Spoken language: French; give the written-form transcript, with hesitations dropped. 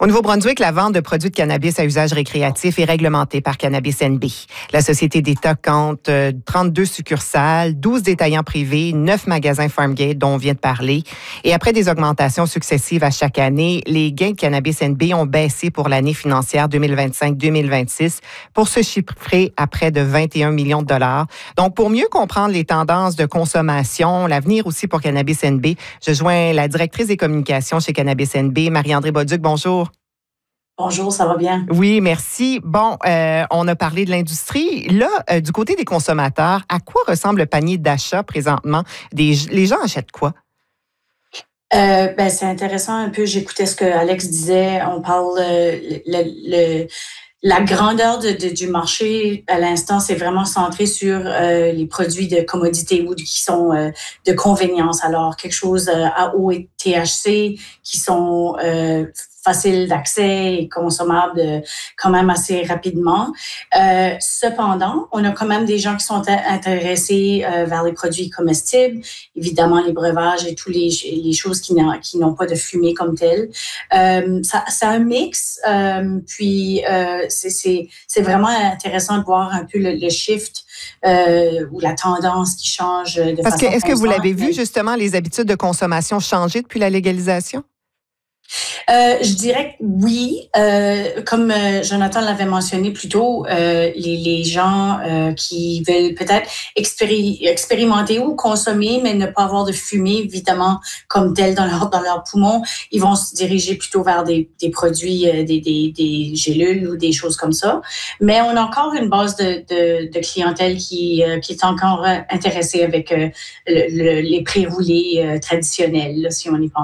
Au Nouveau-Brunswick, la vente de produits de cannabis à usage récréatif est réglementée par Cannabis NB. La société d'État compte 32 succursales, 12 détaillants privés, 9 magasins Farmgate dont on vient de parler. Et après des augmentations successives à chaque année, les gains de Cannabis NB ont baissé pour l'année financière 2025-2026 pour se chiffrer à près de 21 millions de dollars. Donc, pour mieux comprendre les tendances de consommation, l'avenir aussi pour Cannabis NB, je joins la directrice des communications chez Cannabis NB, Marie-André Bolduc. Bonjour. Bonjour, ça va bien? Oui, merci. Bon, on a parlé de l'industrie. Là, du côté des consommateurs, à quoi ressemble le panier d'achat présentement? Les gens achètent quoi? C'est intéressant un peu. J'écoutais ce que Alex disait. On parle la grandeur du marché à l'instant, c'est vraiment centré sur les produits de commodité ou qui sont de convenience. Alors, quelque chose à haut THC qui sont faciles d'accès et consommables quand même assez rapidement. Cependant, on a quand même des gens qui sont intéressés vers les produits comestibles, évidemment les breuvages et toutes les choses qui n'ont pas de fumée comme telle. C'est un mix, c'est vraiment intéressant de voir un peu le shift ou la tendance qui change de façon constante. Est-ce que vous l'avez vu, justement, les habitudes de consommation changer depuis la légalisation? Je dirais que oui. Comme Jonathan l'avait mentionné plus tôt, les gens qui veulent peut-être expérimenter ou consommer, mais ne pas avoir de fumée, évidemment, comme telle dans leurs poumons, ils vont se diriger plutôt vers des produits, des gélules ou des choses comme ça. Mais on a encore une base de clientèle qui est encore intéressée avec les pré-roulés traditionnels, là, si on y pense.